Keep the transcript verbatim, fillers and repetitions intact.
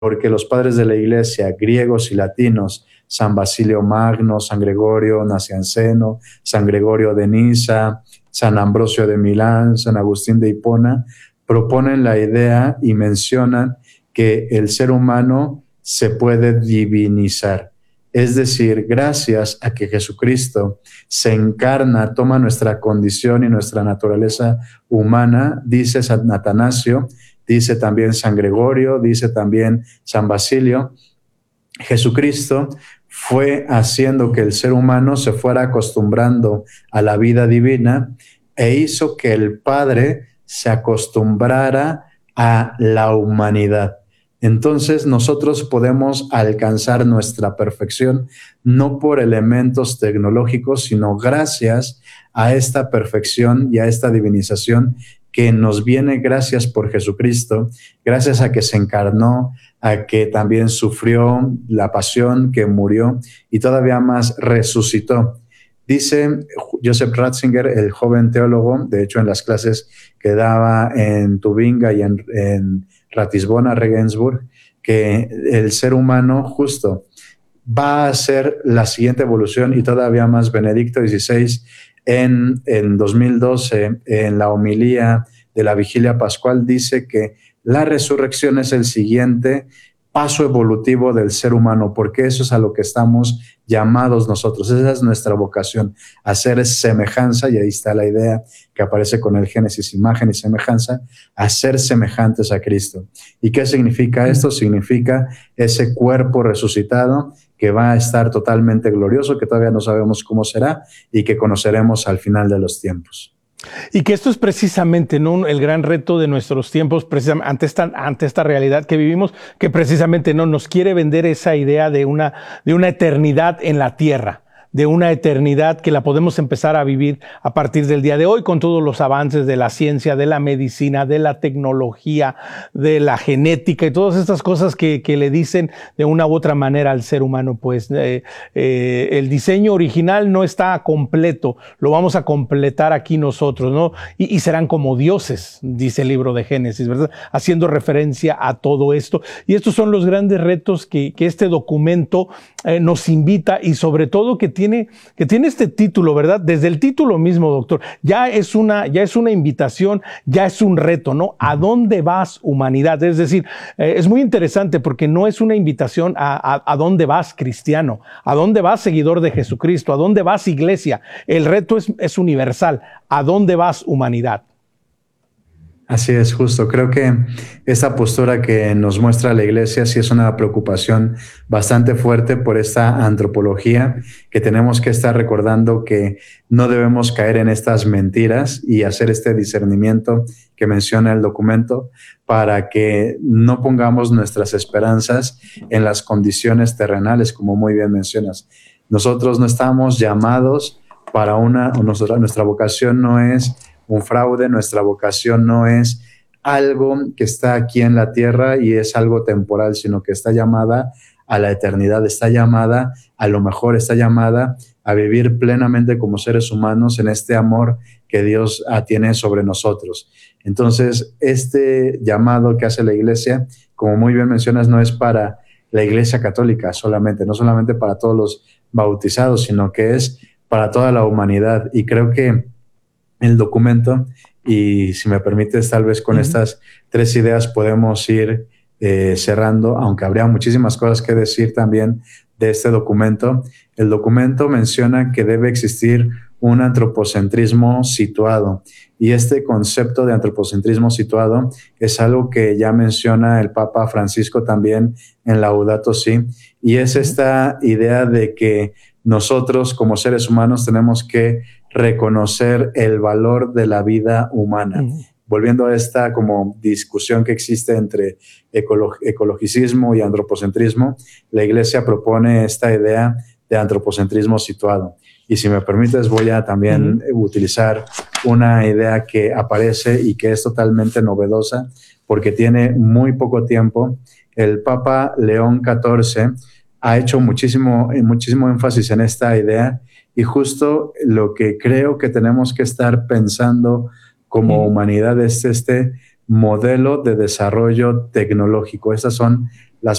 porque los padres de la Iglesia, griegos y latinos, San Basilio Magno, San Gregorio Nacianceno, San Gregorio de Niza, San Ambrosio de Milán, San Agustín de Hipona, proponen la idea y mencionan que el ser humano se puede divinizar. Es decir, gracias a que Jesucristo se encarna, toma nuestra condición y nuestra naturaleza humana, dice San Atanasio, dice también San Gregorio, dice también San Basilio, Jesucristo fue haciendo que el ser humano se fuera acostumbrando a la vida divina e hizo que el Padre se acostumbrara a la humanidad. Entonces nosotros podemos alcanzar nuestra perfección no por elementos tecnológicos, sino gracias a esta perfección y a esta divinización que nos viene gracias por Jesucristo, gracias a que se encarnó, a que también sufrió la pasión, que murió y todavía más resucitó. Dice Joseph Ratzinger, el joven teólogo, de hecho en las clases que daba en Tubinga y en, en Ratisbona, Regensburg, que el ser humano justo va a ser la siguiente evolución y todavía más. Benedicto dieciséis en, en dos mil doce, en la homilía de la Vigilia Pascual, dice que la resurrección es el siguiente paso evolutivo del ser humano, porque eso es a lo que estamos llamados nosotros. Esa es nuestra vocación, hacer semejanza, y ahí está la idea que aparece con el Génesis, imagen y semejanza, hacer semejantes a Cristo. ¿Y qué significa esto? Significa ese cuerpo resucitado que va a estar totalmente glorioso, que todavía no sabemos cómo será y que conoceremos al final de los tiempos. Y que esto es precisamente, ¿no?, el gran reto de nuestros tiempos, precisamente ante esta, ante esta realidad que vivimos, que precisamente no nos quiere vender esa idea de una, de una eternidad en la tierra, de una eternidad que la podemos empezar a vivir a partir del día de hoy con todos los avances de la ciencia, de la medicina, de la tecnología, de la genética y todas estas cosas que, que le dicen de una u otra manera al ser humano. Pues eh, eh, el diseño original no está completo, lo vamos a completar aquí nosotros, ¿no? Y, y serán como dioses, dice el libro de Génesis, ¿verdad? Haciendo referencia a todo esto. Y estos son los grandes retos que, que este documento eh, nos invita, y sobre todo que tiene Tiene, que tiene este título, ¿verdad? Desde el título mismo, doctor, ya es una, ya es una invitación, ya es un reto, ¿no? ¿A dónde vas, humanidad? Es decir, eh, es muy interesante porque no es una invitación a, a, a dónde vas, cristiano, a dónde vas, seguidor de Jesucristo, a dónde vas, iglesia. El reto es, es universal. ¿A dónde vas, humanidad? Así es, justo. Creo que esta postura que nos muestra la Iglesia sí es una preocupación bastante fuerte por esta antropología, que tenemos que estar recordando que no debemos caer en estas mentiras y hacer este discernimiento que menciona el documento para que no pongamos nuestras esperanzas en las condiciones terrenales, como muy bien mencionas. Nosotros no estamos llamados para una, nuestra, nuestra vocación no es un fraude, nuestra vocación no es algo que está aquí en la tierra y es algo temporal, sino que está llamada a la eternidad, está llamada a lo mejor, está llamada a vivir plenamente como seres humanos en este amor que Dios tiene sobre nosotros. Entonces, este llamado que hace la Iglesia, como muy bien mencionas, no es para la Iglesia católica solamente, no solamente para todos los bautizados, sino que es para toda la humanidad. Y creo que el documento, y si me permites, tal vez con uh-huh. estas tres ideas podemos ir eh, cerrando, aunque habría muchísimas cosas que decir también de este documento. El documento menciona que debe existir un antropocentrismo situado, y este concepto de antropocentrismo situado es algo que ya menciona el Papa Francisco también en Laudato Si, y es esta idea de que nosotros como seres humanos tenemos que reconocer el valor de la vida humana. Uh-huh. Volviendo a esta como discusión que existe entre ecolo- ecologicismo y antropocentrismo, la Iglesia propone esta idea de antropocentrismo situado. Y si me permites, voy a también uh-huh. utilizar una idea que aparece y que es totalmente novedosa porque tiene muy poco tiempo. El Papa León catorce ha hecho muchísimo, muchísimo énfasis en esta idea, y justo lo que creo que tenemos que estar pensando como humanidad es este modelo de desarrollo tecnológico. Estas son las